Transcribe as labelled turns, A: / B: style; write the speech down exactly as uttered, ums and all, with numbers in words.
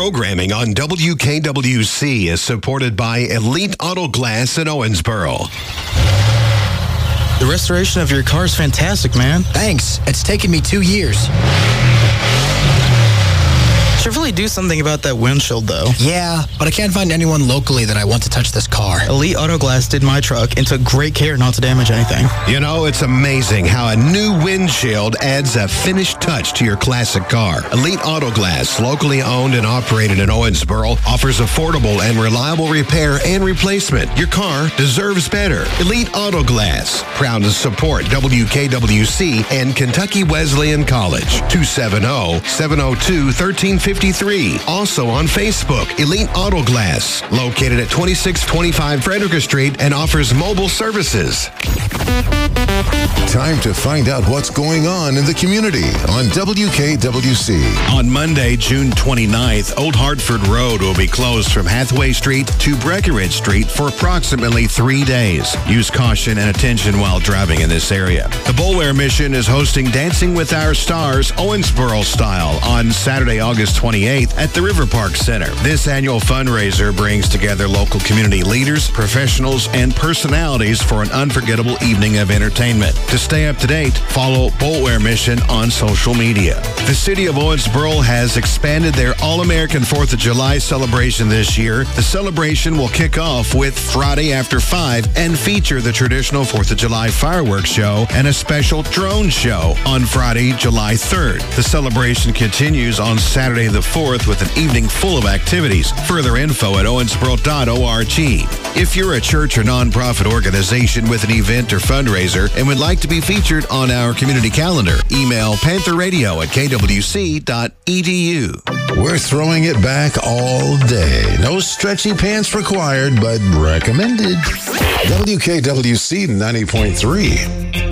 A: programming on W K W C is supported by Elite Auto Glass in Owensboro.
B: The restoration of your car is fantastic, man.
C: Thanks. It's taken me two years.
B: Should really do something about that windshield, though.
C: Yeah, but I can't find anyone locally that I want to touch this car.
B: Elite Auto Glass did my truck and took great care not to damage anything.
A: You know, it's amazing how a new windshield adds a finished touch to your classic car. Elite Auto Glass, locally owned and operated in Owensboro, offers affordable and reliable repair and replacement. Your car deserves better. Elite Auto Glass, proud to support W K W C and Kentucky Wesleyan College. two seven zero, seven zero two, one three five three. Also on Facebook, Elite Auto Glass, located at twenty-six twenty-five Frederica Street and offers mobile services.
D: Time to find out what's going on in the community on W K W C.
A: On Monday, June twenty-ninth, Old Hartford Road will be closed from Hathaway Street to Breckenridge Street for approximately three days. Use caution and attention while driving in this area. The Boulware Mission is hosting Dancing with Our Stars Owensboro style on Saturday, August twenty-eighth at the River Park Center. This annual fundraiser brings together local community leaders, professionals, and personalities for an unforgettable evening of entertainment. To stay up to date, follow Boulware Mission on social media. The city of Owensboro has expanded their All-American fourth of July celebration this year. The celebration will kick off with Friday after five and feature the traditional fourth of July fireworks show and a special drone show on Friday, July third. The celebration continues on Saturday the fourth with an evening full of activities. Further info at owensboro dot org. If you're a church or nonprofit organization with an event or fundraiser and would like to be featured on our community calendar, email panther radio at k w c dot e d u.
D: We're throwing it back all day. No stretchy pants required, but recommended. W K W C ninety point three.